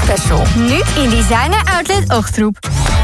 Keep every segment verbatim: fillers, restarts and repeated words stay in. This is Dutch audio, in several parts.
special. Nu in Designer Outlet Ochtroep.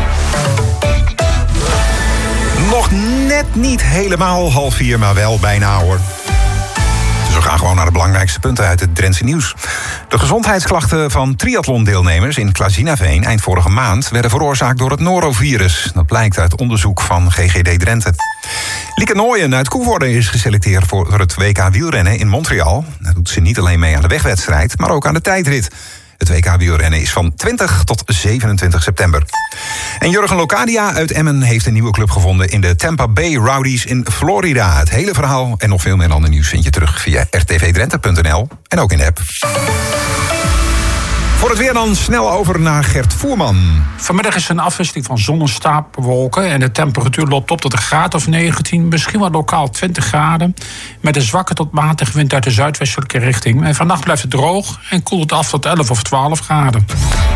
Nog net niet helemaal half vier, maar wel bijna hoor. Dus we gaan gewoon naar de belangrijkste punten uit het Drentse nieuws. De gezondheidsklachten van triathlondeelnemers in Klazinaveen eind vorige maand werden veroorzaakt door het norovirus. Dat blijkt uit onderzoek van G G D Drenthe. Lieke Nooyen uit Koevoorde is geselecteerd voor het W K wielrennen in Montreal. Dat doet ze niet alleen mee aan de wegwedstrijd, maar ook aan de tijdrit. Het W K wielrennen is van twintig tot zevenentwintig september. En Jurgen Locadia uit Emmen heeft een nieuwe club gevonden in de Tampa Bay Rowdies in Florida. Het hele verhaal en nog veel meer ander nieuws vind je terug via r t v drenthe punt n l en ook in de app. Voor het weer dan snel over naar Gert Voerman. Vanmiddag is er een afwisseling van zon en stapelwolken en de temperatuur loopt op tot een graad of negentien, misschien wel lokaal twintig graden, met een zwakke tot matige wind uit de zuidwestelijke richting. En vannacht blijft het droog en koelt het af tot elf of twaalf graden.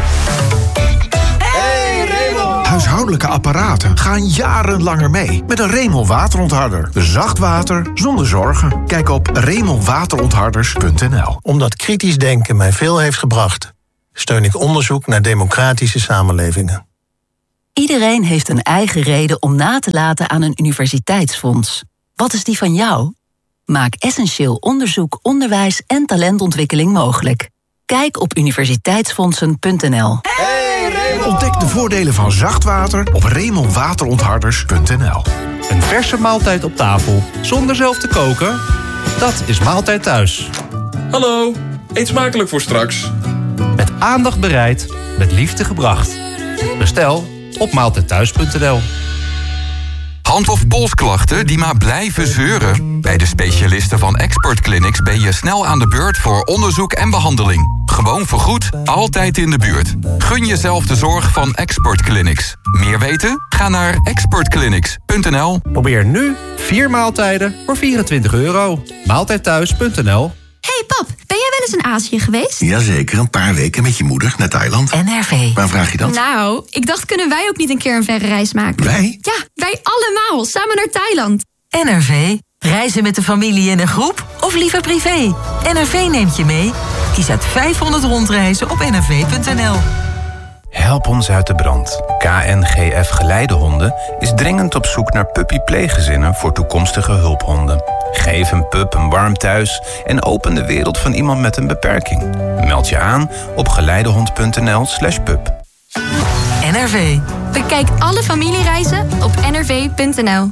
Huishoudelijke apparaten gaan jarenlang langer mee met een Remel waterontharder. Zacht water zonder zorgen. Kijk op remel waterontharders punt n l. Omdat kritisch denken mij veel heeft gebracht, steun ik onderzoek naar democratische samenlevingen. Iedereen heeft een eigen reden om na te laten aan een universiteitsfonds. Wat is die van jou? Maak essentieel onderzoek, onderwijs en talentontwikkeling mogelijk. Kijk op universiteitsfondsen punt n l. Ontdek de voordelen van zacht water op remel waterontharders punt n l. Een verse maaltijd op tafel zonder zelf te koken? Dat is Maaltijd Thuis. Hallo, eet smakelijk voor straks. Met aandacht bereid, met liefde gebracht. Bestel op maaltijd thuis punt n l. Hand- of polsklachten die maar blijven zeuren? Bij de specialisten van Expert Clinics ben je snel aan de beurt voor onderzoek en behandeling. Gewoon vergoed, altijd in de buurt. Gun jezelf de zorg van Expert Clinics. Meer weten? Ga naar expert clinics punt n l. Probeer nu vier maaltijden voor vierentwintig euro. maaltijd thuis punt n l. Hey pap, ben jij wel eens in Azië geweest? Jazeker, een paar weken met je moeder naar Thailand. N R V. Waar vraag je dat? Nou, ik dacht, kunnen wij ook niet een keer een verre reis maken? Wij? Ja, wij allemaal, samen naar Thailand. N R V. Reizen met de familie in een groep of liever privé? N R V neemt je mee. Kies uit vijfhonderd rondreizen op n r v punt n l. Help ons uit de brand. K N G F Geleidehonden is dringend op zoek naar puppy-pleeggezinnen voor toekomstige hulphonden. Geef een pup een warm thuis en open de wereld van iemand met een beperking. Meld je aan op geleidehond punt n l slash pup. N R V. Bekijk alle familiereizen op n r v punt n l.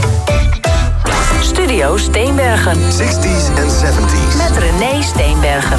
Studio Steenbergen. zestig's en zeventig's. Met René Steenbergen.